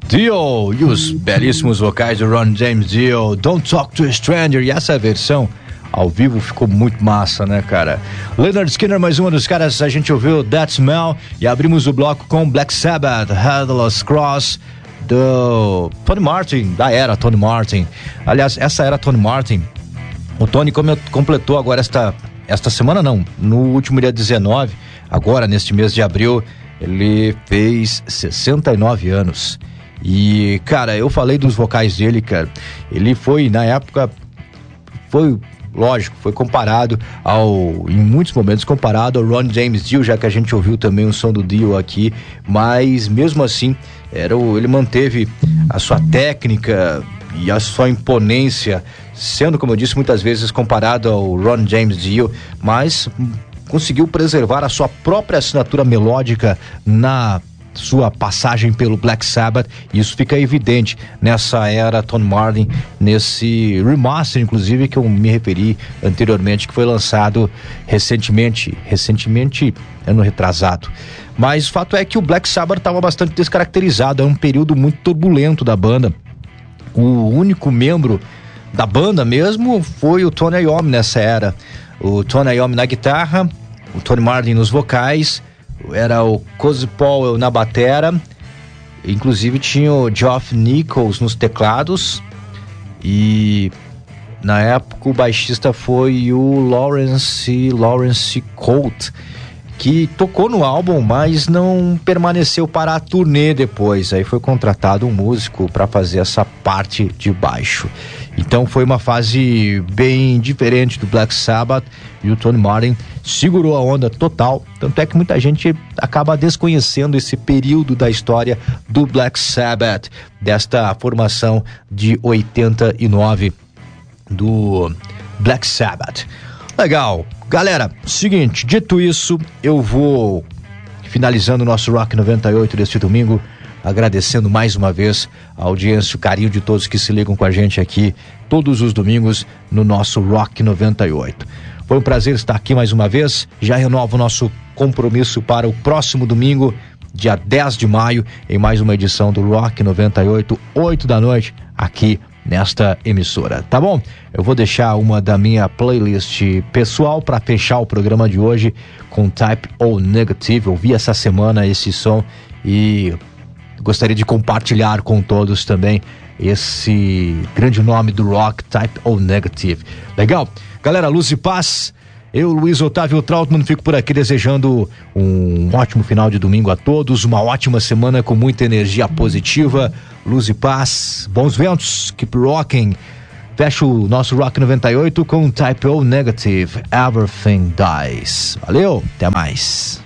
Dio e os belíssimos vocais do Ron James Dio, Don't Talk to a Stranger, e essa versão ao vivo ficou muito massa, né, cara? Lynyrd Skynyrd, mais uma dos caras, a gente ouviu That Smell e abrimos o bloco com Black Sabbath, Headless Cross, do Tony Martin, da era Tony Martin. Aliás, essa era Tony Martin, o Tony completou agora esta semana não, no último dia 19, agora neste mês de abril, ele fez 69 anos. E, cara, eu falei dos vocais dele, cara. Ele foi, na época, lógico, foi comparado em muitos momentos, comparado ao Ron James Dio, já que a gente ouviu também o som do Dio aqui, mas mesmo assim, ele manteve a sua técnica e a sua imponência, sendo, como eu disse, muitas vezes comparado ao Ron James Dio, mas conseguiu preservar a sua própria assinatura melódica na sua passagem pelo Black Sabbath, e isso fica evidente nessa era Tony Martin, nesse remaster, inclusive, que eu me referi anteriormente, que foi lançado recentemente, ano retrasado. Mas o fato é que o Black Sabbath estava bastante descaracterizado, é um período muito turbulento da banda. O único membro da banda mesmo foi o Tony Iommi nessa era. O Tony Iommi na guitarra, o Tony Martin nos vocais, era o Cozy Powell na batera, inclusive tinha o Geoff Nichols nos teclados, e na época o baixista foi o Lawrence Colt, que tocou no álbum, mas não permaneceu para a turnê depois. Aí foi contratado um músico para fazer essa parte de baixo. Então foi uma fase bem diferente do Black Sabbath, e o Tony Martin segurou a onda total, tanto é que muita gente acaba desconhecendo esse período da história do Black Sabbath, desta formação de 89 do Black Sabbath. Legal, galera, seguinte, dito isso, eu vou finalizando o nosso Rock 98 deste domingo, agradecendo mais uma vez a audiência, o carinho de todos que se ligam com a gente aqui todos os domingos no nosso Rock 98. Foi um prazer estar aqui mais uma vez. Já renovo o nosso compromisso para o próximo domingo, dia 10 de maio, em mais uma edição do Rock 98, 8 da noite, aqui nesta emissora, tá bom? Eu vou deixar uma da minha playlist pessoal para fechar o programa de hoje com Type O Negative. Eu vi essa semana esse som e gostaria de compartilhar com todos também esse grande nome do rock, Type O Negative. Legal? Galera, luz e paz. Eu, Luiz Otávio Trautmann, fico por aqui desejando um ótimo final de domingo a todos, uma ótima semana com muita energia positiva, luz e paz, bons ventos, keep rocking. Fecho o nosso Rock 98 com Type O Negative, Everything Dies. Valeu, até mais.